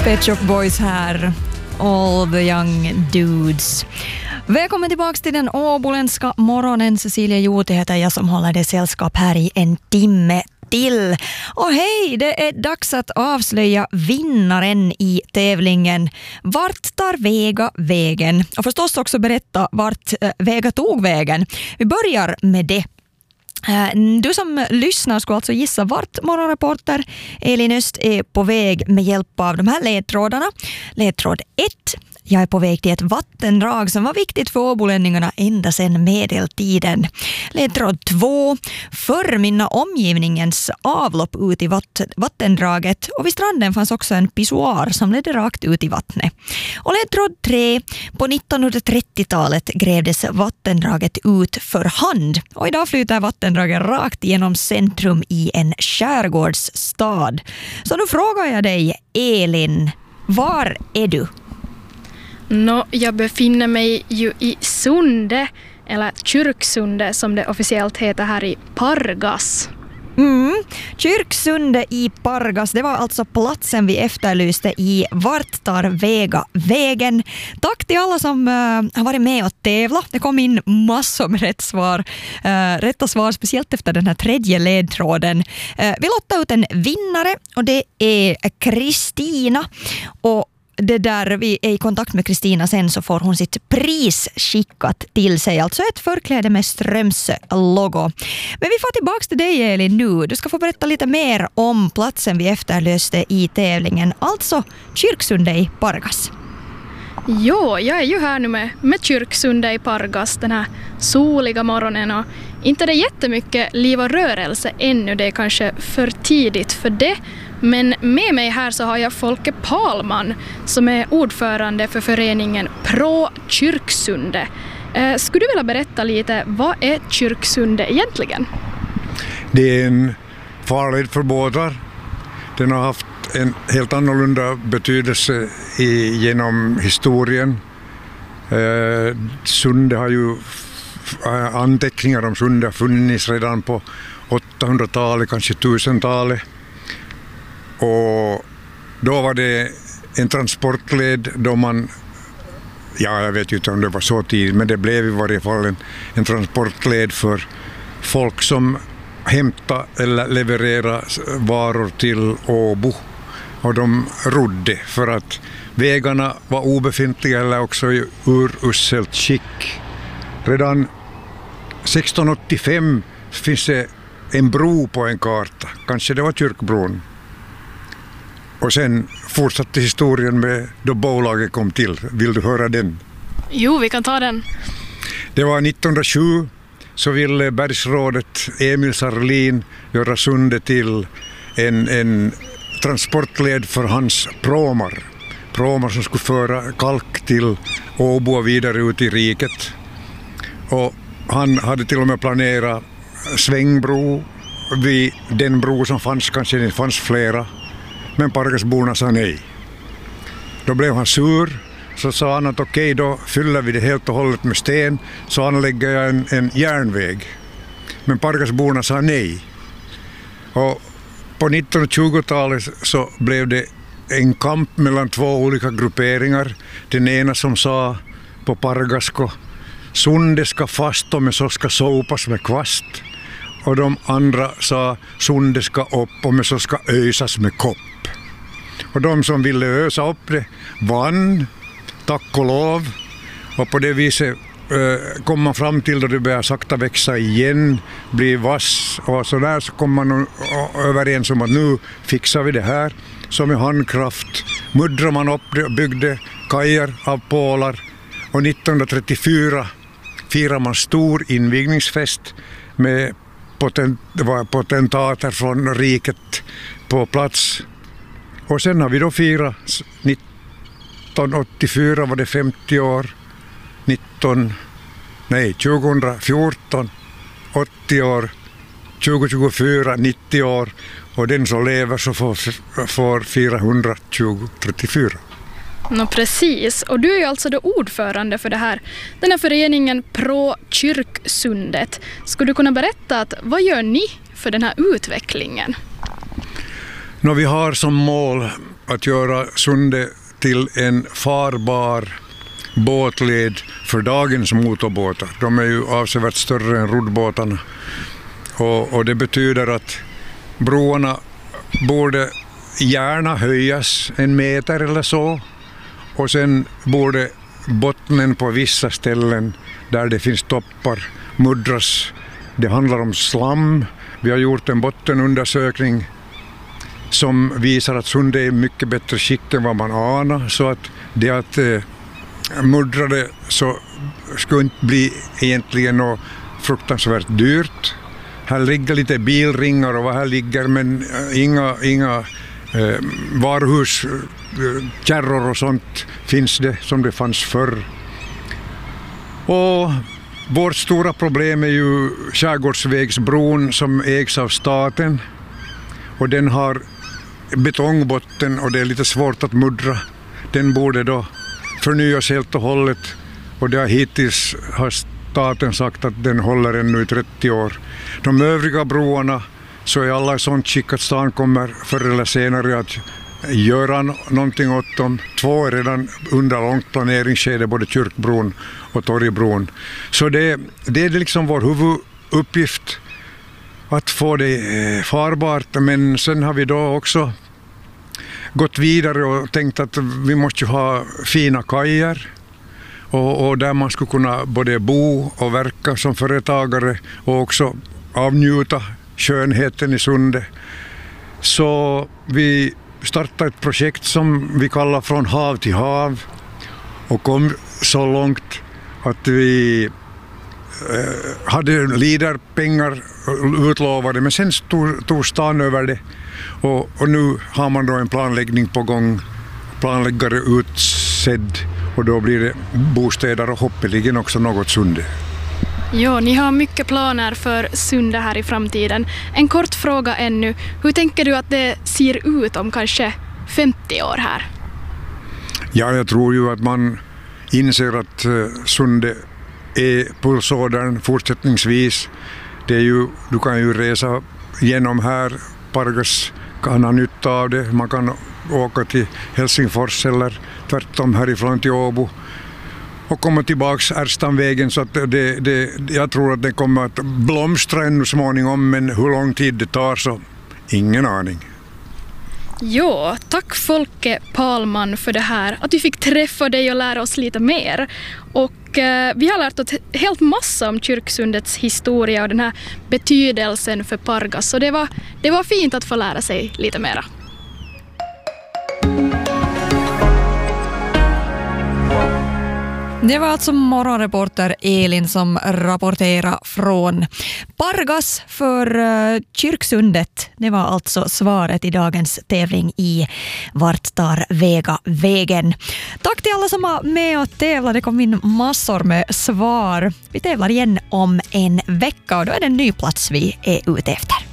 Pet Shop Boys här. All the young dudes. Välkommen tillbaka till den åboländska morgonen. Cecilia Juuti heter jag som håller det sällskap här i en timme till. Och hej, det är dags att avslöja vinnaren i tävlingen. Vart tar Vega vägen? Och förstås också berätta vart Vega tog vägen. Vi börjar med det. Du som lyssnar ska alltså gissa vart morgonreporter Elin Öst är på väg med hjälp av de här ledtrådarna. Ledtråd 1. Jag är på väg till ett vattendrag som var viktigt för åbolänningarna ända sedan medeltiden. Ledtråd 2. Förminna omgivningens avlopp ut i vattendraget, och vid stranden fanns också en pissoar som ledde rakt ut i vattnet. Och ledtråd 3. På 1930-talet grävdes vattendraget ut för hand, och idag flyter vattendraget rakt genom centrum i en skärgårdsstad. Så nu frågar jag dig, Elin, var är du? Jag befinner mig ju i Sunde, eller Kyrksunde som det officiellt heter här i Pargas. Kyrksunde i Pargas, det var alltså platsen vi efterlyste i Vart tar Vega vägen. Tack till alla som har varit med och tävla. Det kom in massor med rätta svar, speciellt efter den här tredje ledtråden. Vi lottar ut en vinnare, och det är Kristina. Och det där, vi är i kontakt med Kristina sen, så får hon sitt pris skickat till sig, alltså ett förkläde med Ströms logo. Men vi får tillbaka till dig, Elin, nu. Du ska få berätta lite mer om platsen vi efterlöste i tävlingen, alltså Kyrksunde i Pargas. Jo, jag är ju här nu med Kyrksunde i Pargas den här soliga morgonen, och inte det jättemycket liv och rörelse ännu, det är kanske för tidigt för det. Men med mig här så har jag Folke Palman som är ordförande för föreningen Pro Kyrksunde. Skulle du vilja berätta lite, vad är Kyrksunde egentligen? Det är en farled för båtar. Den har haft en helt annorlunda betydelse genom historien. Sunde har ju anteckningar om Sunde har funnits redan på 800-talet, kanske 1000-talet. Och då var det en transportled då man, jag vet inte om det var så tidigt, men det blev i varje fall en transportled för folk som hämtade eller levererade varor till Åbo. Och de rodde för att vägarna var obefintliga eller också i uruselt skick. Redan 1685 finns det en bro på en karta, kanske det var Kyrkbron. Och sen fortsatte historien med då bolaget kom till. Vill du höra den? Jo, vi kan ta den. Det var 1907 så ville bergsrådet Emil Sarlin göra Sunde till en transportled för hans pråmar. Pråmar som skulle föra kalk till Åbo och vidare ut i riket. Och han hade till och med planerat svängbro vid den bro som fanns, kanske det fanns flera. Men Pargasborna sa nej. Då blev han sur, så sa han att okej, då fyller vi det helt och hållet med sten, så anlägger jag en järnväg. Men Pargasborna sa nej. Och på 1920-talet så blev det en kamp mellan två olika grupperingar. Den ena som sa på pargasko, Sunde ska fast och med så ska sopas med kvast. Och de andra sa, Sunde ska upp och med så ska ösas med kopp. Och de som ville ösa upp det vann, tack och lov. Och på det viset kom man fram till då det började sakta växa igen, bli vass. Och så där så kom man överens om att nu fixar vi det här. Så med handkraft muddrar man upp det och byggde kajer av pålar. Och 1934 firar man stor invigningsfest med potentater från riket på plats. Och sen har vi då firat 1984 var det 50 år, 2014 80 år, 2024 90 år, och den som lever så får 434. Precis, och du är ju alltså då ordförande för den här föreningen Pro Kyrksundet. Skulle du kunna berätta att vad gör ni för den här utvecklingen? Vi har som mål att göra Sunde till en farbar båtled för dagens motorbåtar. De är ju avsevärt större än roddbåtarna. Och det betyder att broarna borde gärna höjas 1 meter eller så. Och sen borde bottnen på vissa ställen där det finns toppar muddras. Det handlar om slam. Vi har gjort en bottenundersökning som visar att Sunde är mycket bättre skick än vad man anar. Så att det att muddra det så skulle inte bli egentligen något fruktansvärt dyrt. Här ligger lite bilringar och vad här ligger, men inga varuhus, kärror och sånt finns det som det fanns förr. Och vårt stora problem är ju Skärgårdsvägsbron som ägs av staten. Och den har betongbotten och det är lite svårt att muddra. Den borde då förnyas helt och hållet. Och det hittills har staten sagt att den håller ännu i 30 år. De övriga broarna så är alla i sånt skick att stan kommer förr eller senare att göra någonting åt dem. 2 är redan under långt planeringsskede, både Kyrkbron och Torgbron. Så det är liksom vår huvuduppgift att få det farbart. Men sen har vi då också gått vidare och tänkt att vi måste ha fina kajer. Och där man skulle kunna både bo och verka som företagare och också avnjuta skönheten i Sunde. Så vi startade ett projekt som vi kallar Från hav till hav och kom så långt att vi hade liderpengar utlovade, men sen tog stan över det och nu har man då en planläggning på gång, planläggare utsedd. Och då blir det bostäder och hoppeligen också något Sunde. Ja, ni har mycket planer för Sunde här i framtiden. En kort fråga ännu. Hur tänker du att det ser ut om kanske 50 år här? Ja, jag tror ju att man inser att Sunde är pulsådern fortsättningsvis. Det är ju, du kan ju resa genom här. Pargas kan ha nytta av det. Man kan åka till Helsingfors eller tvärtom härifrån till Åbo och komma tillbaks Ärstanvägen, så att jag tror att det kommer att blomstra ännu småningom, men hur lång tid det tar så ingen aning. Ja, tack Folke Palman för det här, att vi fick träffa dig och lära oss lite mer. Och vi har lärt oss helt massa om Kyrksundets historia och den här betydelsen för Pargas, så det var fint att få lära sig lite mera. Det var alltså morgonreporter Elin som rapporterade från Pargas för Kyrksundet. Det var alltså svaret i dagens tävling i Vart tar Vega vägen. Tack till alla som var med och tävlade. Det kom in massor med svar. Vi tävlar igen om en vecka och då är det en ny plats vi är ute efter.